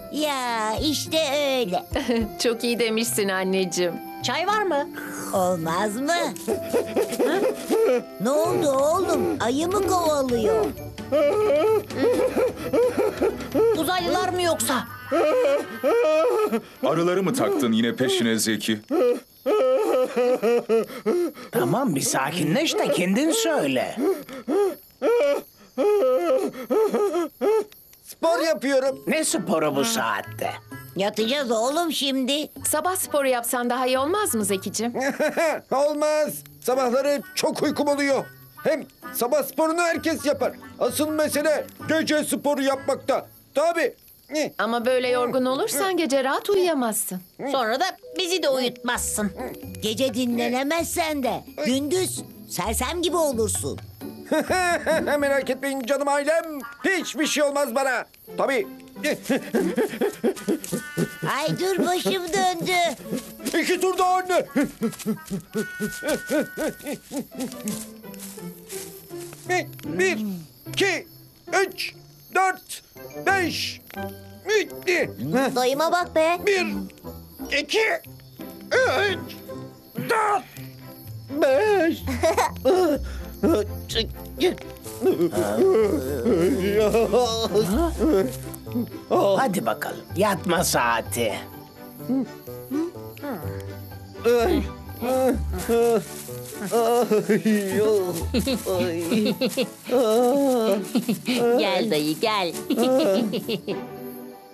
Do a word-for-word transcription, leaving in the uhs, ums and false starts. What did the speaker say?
Ya işte öyle. Çok iyi demişsin anneciğim. Çay var mı? Olmaz mı? Ne oldu oğlum? Ayı mı kovalıyor? Uzaylılar mı yoksa? Arıları mı taktın yine peşine Zeki? Tamam bir sakinleş de kendin söyle. Spor yapıyorum. Ne sporu bu saatte? Yatacağız oğlum şimdi. Sabah sporu yapsan daha iyi olmaz mı Zekicim? Olmaz. Sabahları çok uykum oluyor. Hem sabah sporunu herkes yapar. Asıl mesele gece sporu yapmakta. Tabii. Ama böyle yorgun olursan gece rahat uyuyamazsın. Sonra da bizi de uyutmazsın. Gece dinlenemezsen de gündüz sersem gibi olursun. Merak etmeyin canım ailem. Hiçbir şey olmaz bana. Tabii. Ay dur başım döndü. İki tur daha anne. Bir, iki, üç, dört, beş. Dayıma bak be. Bir, iki, üç, dört, beş. Hadi bakalım yatma saati. Gel dayı gel.